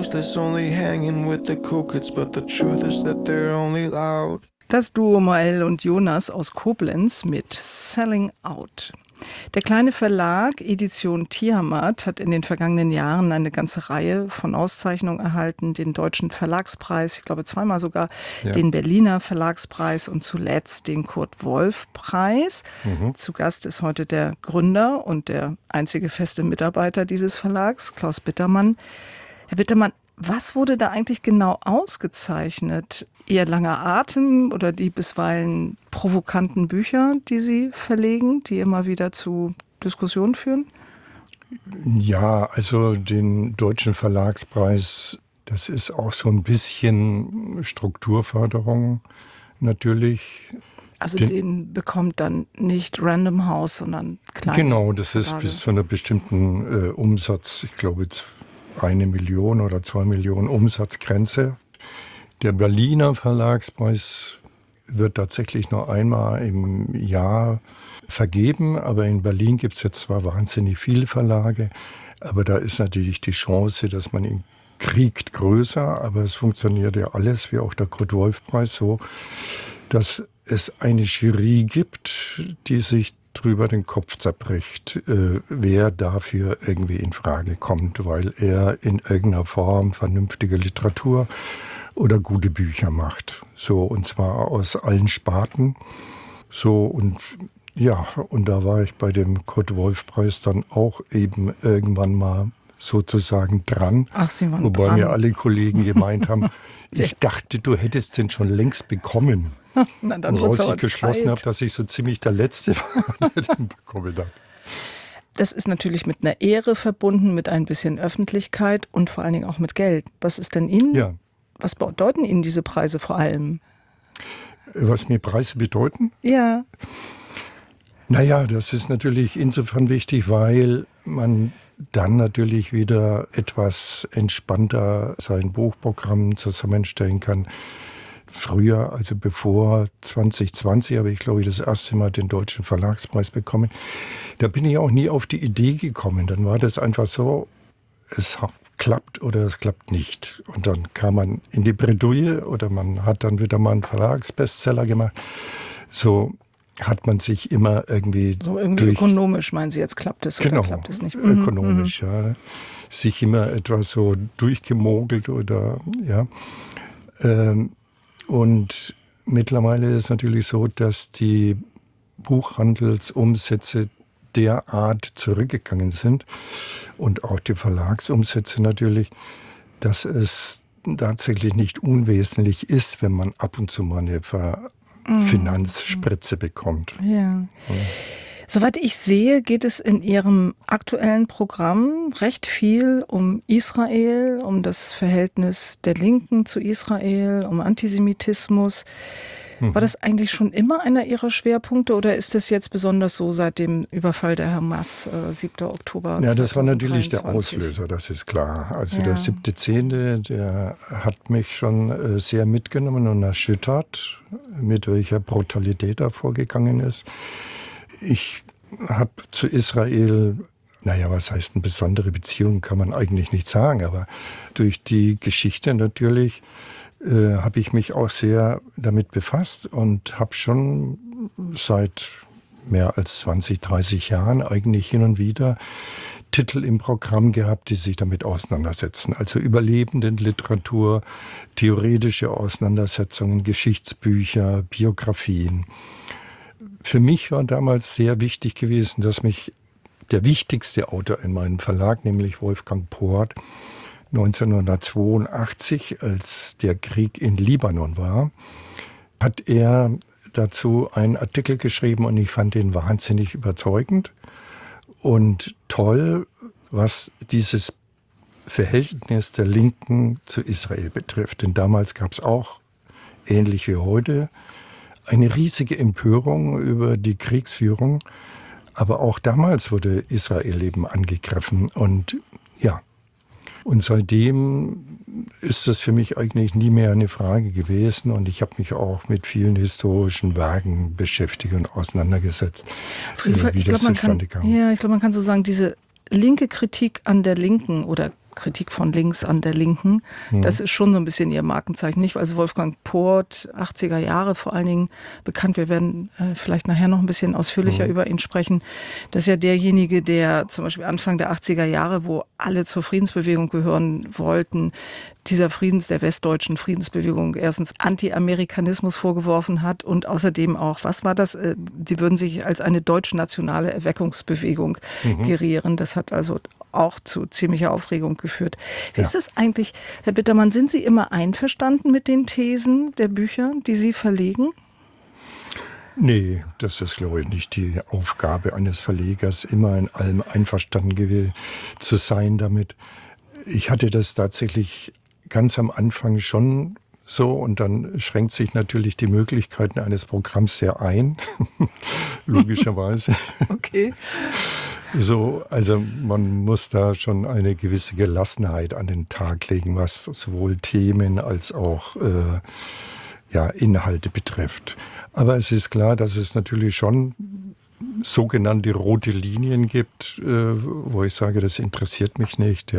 useless, only hanging with the cool kids, but the truth is that they're only loud. Das Duo Mael und Jonas aus Koblenz mit Selling Out. Der kleine Verlag Edition Tiamat hat in den vergangenen Jahren eine ganze Reihe von Auszeichnungen erhalten. Den Deutschen Verlagspreis, ich glaube zweimal sogar, den Berliner Verlagspreis und zuletzt den Kurt-Wolf-Preis. Zu Gast ist heute der Gründer und der einzige feste Mitarbeiter dieses Verlags, Klaus Bittermann. Herr Bittermann, was wurde da eigentlich genau ausgezeichnet? Eher langer Atem oder die bisweilen provokanten Bücher, die Sie verlegen, die immer wieder zu Diskussionen führen? Ja, also den Deutschen Verlagspreis, das ist auch so ein bisschen Strukturförderung natürlich. Also den bekommt dann nicht Random House, sondern kleine Genau, das ist Verlage. bis zu einer bestimmten Umsatz, ich glaube 1 Million oder 2 Millionen Umsatzgrenze. Der Berliner Verlagspreis wird tatsächlich nur einmal im Jahr vergeben, aber in Berlin gibt es jetzt zwar wahnsinnig viele Verlage, aber da ist natürlich die Chance, dass man ihn kriegt, größer, aber es funktioniert ja alles, wie auch der Kurt-Wolf-Preis, so, dass es eine Jury gibt, die sich drüber den Kopf zerbricht, wer dafür irgendwie in Frage kommt, weil er in irgendeiner Form vernünftige Literatur oder gute Bücher macht. So, und zwar aus allen Sparten. So, und ja, und da war ich bei dem Kurt-Wolf-Preis dann auch eben irgendwann mal sozusagen dran. Ach, Sie waren wobei dran. mir alle Kollegen gemeint haben, ich dachte, du hättest den schon längst bekommen. Na, dann Und wird's raus aber ich geschlossen Zeit. habe, dass ich so ziemlich der Letzte war, der den bekommen hat. Das ist natürlich mit einer Ehre verbunden, mit ein bisschen Öffentlichkeit und vor allen Dingen auch mit Geld. Was ist denn Ihnen? Ja. Was bedeuten Ihnen diese Preise vor allem? Was mir Preise bedeuten? Ja. Naja, das ist natürlich insofern wichtig, weil man dann natürlich wieder etwas entspannter sein Buchprogramm zusammenstellen kann. Früher, also bevor 2020, habe ich, glaube ich, das erste Mal den Deutschen Verlagspreis bekommen. Da bin ich auch nie auf die Idee gekommen. Dann war das einfach so, es klappt oder es klappt nicht. Und dann kam man in die Bredouille oder man hat dann wieder mal einen Verlagsbestseller gemacht. So hat man sich immer irgendwie So irgendwie ökonomisch, meinen Sie jetzt, klappt es oder klappt es nicht? Ökonomisch, ja. Sich immer etwas so durchgemogelt oder, ja. Und mittlerweile ist es natürlich so, dass die Buchhandelsumsätze derart zurückgegangen sind und auch die Verlagsumsätze natürlich, dass es tatsächlich nicht unwesentlich ist, wenn man ab und zu mal eine Finanzspritze bekommt. Ja. Soweit ich sehe, geht es in Ihrem aktuellen Programm recht viel um Israel, um das Verhältnis der Linken zu Israel, um Antisemitismus. War das eigentlich schon immer einer Ihrer Schwerpunkte oder ist das jetzt besonders so seit dem Überfall der Hamas, 7. Oktober? Ja, das war natürlich der 2023? Auslöser, das ist klar. Also Ja. der 7.10., der hat mich schon sehr mitgenommen und erschüttert, mit welcher Brutalität da vorgegangen ist. Ich habe zu Israel, naja, was heißt eine besondere Beziehung, kann man eigentlich nicht sagen, aber durch die Geschichte natürlich habe ich mich auch sehr damit befasst und habe schon seit mehr als 20, 30 Jahren eigentlich hin und wieder Titel im Programm gehabt, die sich damit auseinandersetzen. Also Überlebendenliteratur, theoretische Auseinandersetzungen, Geschichtsbücher, Biografien. Für mich war damals sehr wichtig gewesen, dass mich der wichtigste Autor in meinem Verlag, nämlich Wolfgang Porat, 1982, als der Krieg in Libanon war, hat er dazu einen Artikel geschrieben und ich fand ihn wahnsinnig überzeugend und toll, was dieses Verhältnis der Linken zu Israel betrifft. Denn damals gab es auch, ähnlich wie heute, eine riesige Empörung über die Kriegsführung. Aber auch damals wurde Israel eben angegriffen. Und ja, und seitdem ist das für mich eigentlich nie mehr eine Frage gewesen. Und ich habe mich auch mit vielen historischen Werken beschäftigt und auseinandergesetzt, wie das zustande kam. Ja, ich glaube, man kann so sagen, diese linke Kritik an der Linken oder Kritik von links an der Linken. Das ist schon so ein bisschen ihr Markenzeichen. Nicht, also Wolfgang Poth, 80er Jahre vor allen Dingen bekannt. Wir werden vielleicht nachher noch ein bisschen ausführlicher über ihn sprechen. Das ist ja derjenige, der zum Beispiel Anfang der 80er Jahre, wo alle zur Friedensbewegung gehören wollten, der westdeutschen Friedensbewegung erstens Anti-Amerikanismus vorgeworfen hat und außerdem auch, was war das? Sie würden sich als eine deutsch-nationale Erweckungsbewegung gerieren. Das hat also auch zu ziemlicher Aufregung geführt. Wie ist es eigentlich, Herr Bittermann, sind Sie immer einverstanden mit den Thesen der Bücher, die Sie verlegen? Nee, das ist, glaube ich, nicht die Aufgabe eines Verlegers, immer in allem einverstanden zu sein damit. Ich hatte das tatsächlich ganz am Anfang schon so und dann schränkt sich natürlich die Möglichkeiten eines Programms sehr ein, logischerweise. Okay. So, also man muss da schon eine gewisse Gelassenheit an den Tag legen, was sowohl Themen als auch Inhalte betrifft. Aber es ist klar, dass es natürlich schon sogenannte rote Linien gibt, wo ich sage, das interessiert mich nicht.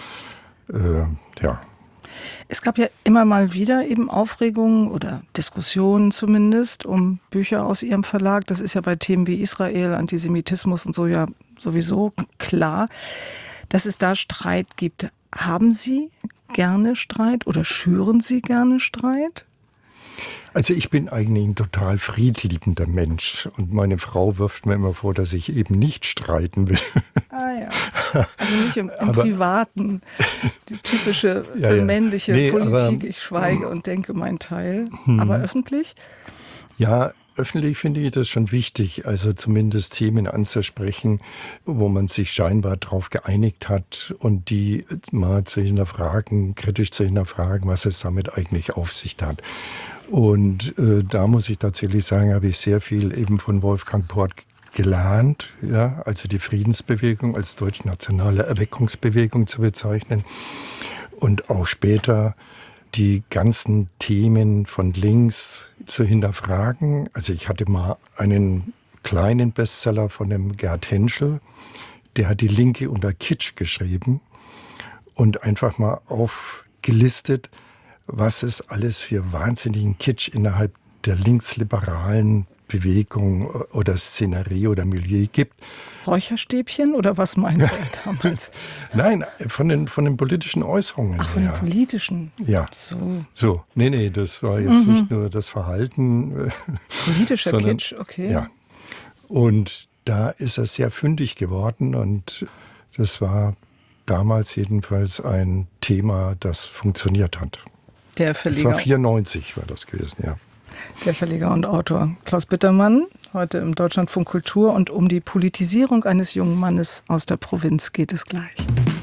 Es gab ja immer mal wieder eben Aufregungen oder Diskussionen zumindest um Bücher aus Ihrem Verlag. Das ist ja bei Themen wie Israel, Antisemitismus und so ja sowieso klar, dass es da Streit gibt. Haben Sie gerne Streit oder schüren Sie gerne Streit? Also ich bin eigentlich ein total friedliebender Mensch und meine Frau wirft mir immer vor, dass ich eben nicht streiten will. Ah ja, also nicht im Privaten, die typische männliche Politik, aber, ich schweige und denke mein Teil, aber öffentlich? Ja, öffentlich finde ich das schon wichtig, also zumindest Themen anzusprechen, wo man sich scheinbar darauf geeinigt hat und die mal zu hinterfragen, kritisch zu hinterfragen, was es damit eigentlich auf sich hat. Und da muss ich tatsächlich sagen, habe ich sehr viel eben von Wolfgang Poth gelernt, ja, also die Friedensbewegung als deutsch-nationale Erweckungsbewegung zu bezeichnen und auch später die ganzen Themen von links zu hinterfragen. Also ich hatte mal einen kleinen Bestseller von dem Gerd Henschel, der hat die Linke unter Kitsch geschrieben und einfach mal aufgelistet, was es alles für wahnsinnigen Kitsch innerhalb der linksliberalen Bewegung oder Szenerie oder Milieu gibt. Räucherstäbchen oder was meinte er damals? Nein, von den politischen Äußerungen. Ach, von den politischen? Ja. So. Nee, das war jetzt nicht nur das Verhalten. Politischer sondern, Kitsch, okay. Ja. Und da ist er sehr fündig geworden und das war damals jedenfalls ein Thema, das funktioniert hat. Der Verleger. Das war 94 war das gewesen, ja. Der Verleger und Autor Klaus Bittermann, heute im Deutschlandfunk Kultur. Und um die Politisierung eines jungen Mannes aus der Provinz geht es gleich.